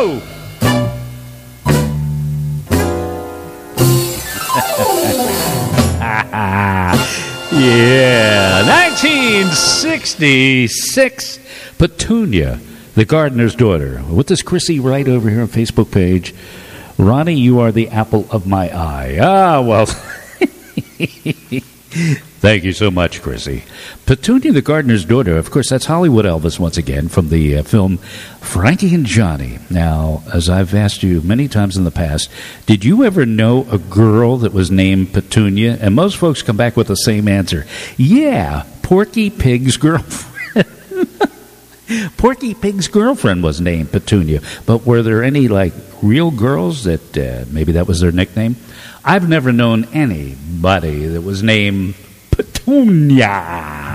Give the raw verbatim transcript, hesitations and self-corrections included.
go! Yeah, nineteen sixty-six, Petunia, the gardener's daughter. What does Chrissy write over here on Facebook page? Ronnie, you are the apple of my eye. Ah, well, thank you so much, Chrissy. Petunia, the gardener's daughter. Of course, that's Hollywood Elvis once again from the uh, film Frankie and Johnny. Now, as I've asked you many times in the past, did you ever know a girl that was named Petunia? And most folks come back with the same answer. Yeah, Porky Pig's girlfriend. Porky Pig's girlfriend was named Petunia. But were there any, like, real girls that uh, maybe that was their nickname? I've never known anybody that was named Petunia.